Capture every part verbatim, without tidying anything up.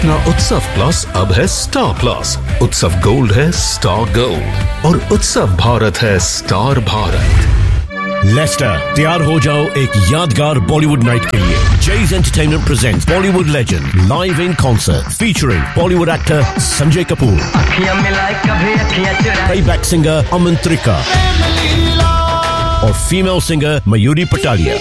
अपना उत्सव प्लस अब है स्टार प्लस। उत्सव गोल्ड है स्टार गोल्ड और उत्सव भारत है स्टार भारत। लेस्टर, तैयार हो जाओ एक यादगार बॉलीवुड नाइट के लिए। Jay's Entertainment presents Bollywood legend live in concert featuring Bollywood actor Sanjay Kapoor, playback singer Aman Trika, or female singer Mayuri Patalia.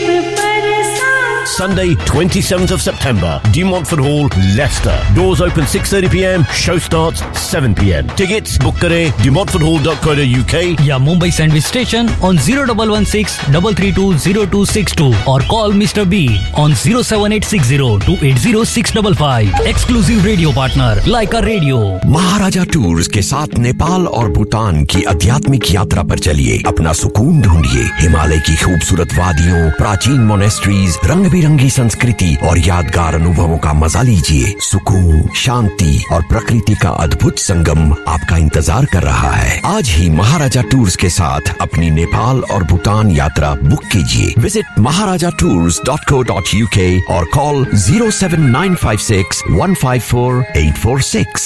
Sunday, twenty-seventh of September, De Montfort Hall, Leicester. Doors open six thirty p m. Show starts seven p m. Tickets book kare de montfort hall dot co dot u k या Mumbai Sandwich Station on zero one one six three three two zero two six two or call Mister B on zero seven eight six zero two eight zero six five five. Exclusive radio partner Laika Radio. Maharaja tours के साथ नेपाल और भूटान की आध्यात्मिक यात्रा पर चलिए। अपना सुकून ढूंढिए। हिमालय की खूबसूरत वादियों, प्राचीन मोनेस्ट्रीज, रंग बिरंगी संस्कृति और यादगार अनुभवों का मजा लीजिए। सुकून, शांति और प्रकृति का अद्भुत संगम आपका इंतजार कर रहा है। आज ही महाराजा टूर्स के साथ अपनी नेपाल और भूटान यात्रा बुक कीजिए। विजिट महाराजा tours dot co dot u k और call zero seven nine five six one five four eight four six.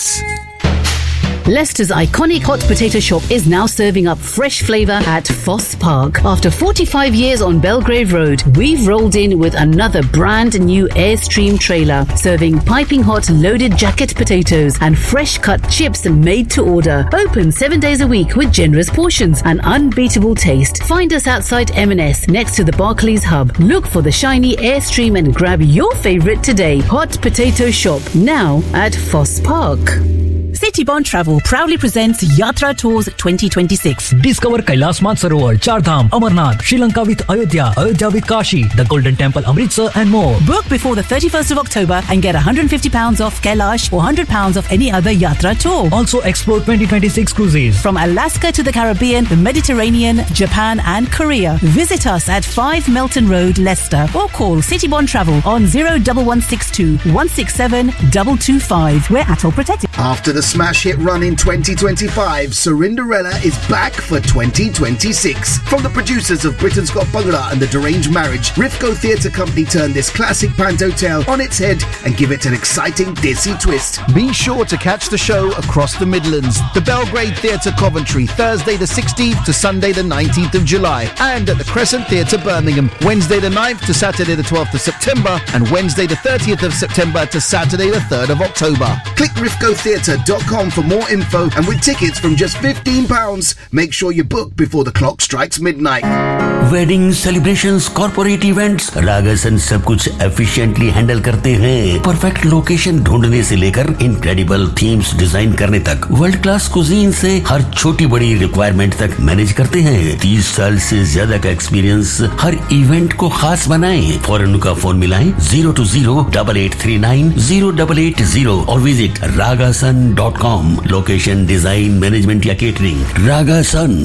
Leicester's iconic hot potato shop is now serving up fresh flavour at Foss Park. After forty-five years on Belgrave Road, we've rolled in with another brand new Airstream trailer, serving piping hot loaded jacket potatoes and fresh cut chips made to order. Open seven days a week with generous portions and unbeatable taste. Find us outside M and S next to the Barclays Hub. Look for the shiny Airstream and grab your favourite today. Hot Potato Shop, now at Foss Park. Citybond Travel proudly presents Yatra Tours twenty twenty-six. Discover Kailas Mansarovar, Char Dham, Amarnath, Sri Lanka with Ayodhya, Ayodhya with Kashi, the Golden Temple, Amritsar and more. Book before the thirty-first of October and get one hundred fifty pounds off Kailash or one hundred pounds off any other Yatra tour. Also explore twenty twenty-six cruises from Alaska to the Caribbean, the Mediterranean, Japan and Korea. Visit us at five Melton Road, Leicester, or call Citybond Travel on zero one one six two one six seven two two five. We're at all protected. After the smash hit run in twenty twenty-five, Cinderella is back for twenty twenty-six. From the producers of Britain's Got Bhangra and The Deranged Marriage, Rifco Theatre Company turned this classic panto tale on its head and give it an exciting Desi twist. Be sure to catch the show across the Midlands. The Belgrade Theatre Coventry, Thursday the sixteenth to Sunday the nineteenth of July. And at the Crescent Theatre Birmingham, Wednesday the ninth to Saturday the twelfth of September and Wednesday the thirtieth of September to Saturday the third of October. Click rifco theatre dot com for more info, and with tickets from just fifteen pounds, make sure you book before the clock strikes midnight. Wedding celebrations, corporate events, रागासन सब कुछ efficiently handle करते हैं। Perfect location ढूंढने से लेकर incredible themes design करने तक, world class cuisine से हर छोटी बड़ी रिक्वायरमेंट तक मैनेज करते हैं। तीस साल से ज्यादा का एक्सपीरियंस हर इवेंट को खास बनाए। फौरन का फोन मिलाएं zero to zero double eight three nine zero double eight zero और visit रागासन dot com. Location, design, management या catering, रागासन।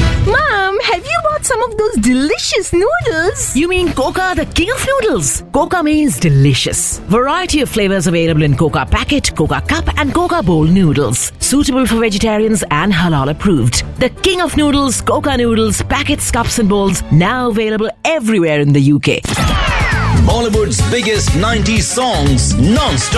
Mom, have you bought some of those delicious noodles? You mean Coca, the king of noodles? Coca means delicious. Variety of flavors available in Coca Packet, Coca Cup and Coca Bowl noodles. Suitable for vegetarians and halal approved. The king of noodles, Coca noodles, packets, cups and bowls, now available everywhere in the U K. Bollywood's biggest nineties songs non-stop.